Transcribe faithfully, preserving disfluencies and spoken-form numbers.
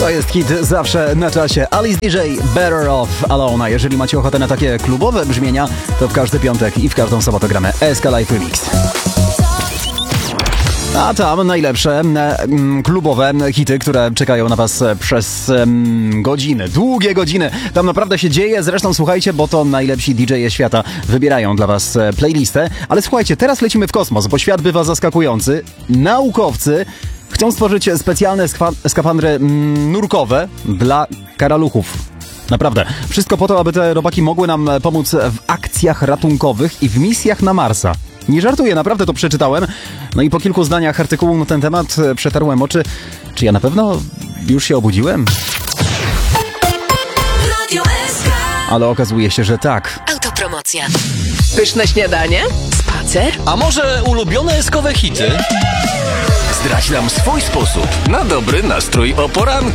To jest hit zawsze na czasie. Alice D J, Better Off Alone. A jeżeli macie ochotę na takie klubowe brzmienia, to w każdy piątek i w każdą sobotę gramy S K Live Remix. A tam najlepsze mm, klubowe hity, które czekają na was przez mm, godziny, długie godziny. Tam naprawdę się dzieje. Zresztą słuchajcie, bo to najlepsi D J e świata wybierają dla was playlistę. Ale słuchajcie, teraz lecimy w kosmos, bo świat bywa zaskakujący. Naukowcy chcą stworzyć specjalne skwa- skafandry mm, nurkowe dla karaluchów. Naprawdę. Wszystko po to, aby te robaki mogły nam pomóc w akcjach ratunkowych i w misjach na Marsa. Nie żartuję, naprawdę to przeczytałem. No i po kilku zdaniach artykułu na ten temat przetarłem oczy. Czy ja na pewno już się obudziłem? Ale okazuje się, że tak. Autopromocja. Pyszne śniadanie? Spacer? A może ulubione eskowe hity? Zdradź nam swój sposób na dobry nastrój o poranku.